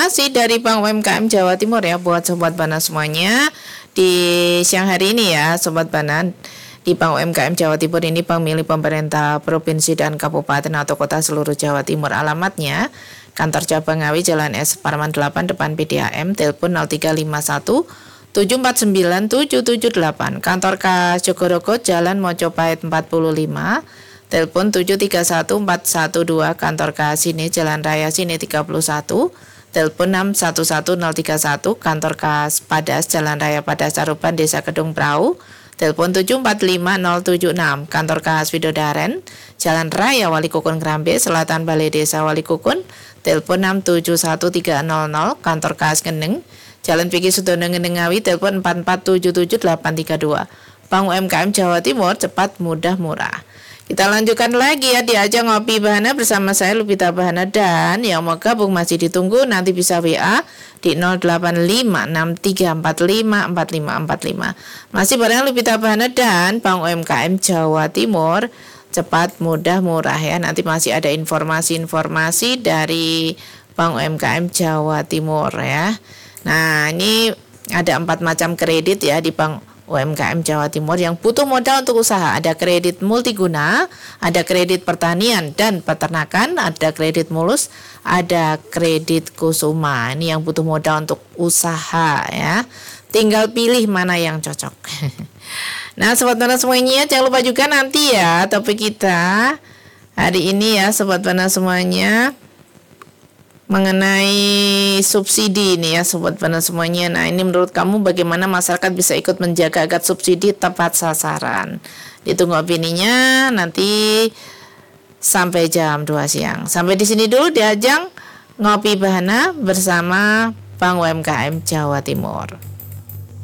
informasi dari Bank UMKM Jawa Timur ya buat Sobat Bana semuanya di siang hari ini ya Sobat Bana. Di Bank UMKM Jawa Timur ini bank milik pemerintah provinsi dan kabupaten atau kota seluruh Jawa Timur. Alamatnya Kantor Cabang Ngawi Jalan S Parman 8 depan PDAM, telepon 0351 749 778. Kantor Kas Jogorogo Jalan Mojopahit 45, telepon 731 412. Kantor Kas Sini Jalan Raya Sini 31, telepon 611031. Kantor Kas Padas Jalan Raya Padas Saruban Desa Kedung Prau, telepon 745076. Kantor Kas Widodaren Jalan Raya Wali Kukun Krambe Selatan Balai Desa Wali Kukun, telepon 671300. Kantor Kas Geneng Jalan Piki Sudono Ngeneng Ngawi, telepon 4477832. Bank UMKM Jawa Timur, cepat, mudah, murah. Kita lanjutkan lagi ya di ajang Ngopi Bahana bersama saya Lupita Bahana, dan yang mau gabung masih ditunggu, nanti bisa WA di 085634545545. Masih bareng Lupita Bahana dan Bank UMKM Jawa Timur, cepat, mudah, murah ya. Nanti masih ada informasi-informasi dari Bank UMKM Jawa Timur ya. Nah, ini ada 4 macam kredit ya di Bank UMKM Jawa Timur yang butuh modal untuk usaha. Ada kredit multiguna, ada kredit pertanian dan peternakan, ada kredit mulus, ada kredit kusuma. Ini yang butuh modal untuk usaha ya. Tinggal pilih mana yang cocok. Nah, Sobat Bana semuanya, jangan lupa juga nanti ya topik kita hari ini ya Sobat Bana semuanya, mengenai subsidi ini ya Sobat Bana semuanya. Nah, ini menurut kamu bagaimana masyarakat bisa ikut menjaga agar subsidi tepat sasaran? Ditunggu opininya nanti sampai jam 2 siang. Sampai di sini dulu di ajang Ngopi Bahana bersama Bank UMKM Jawa Timur.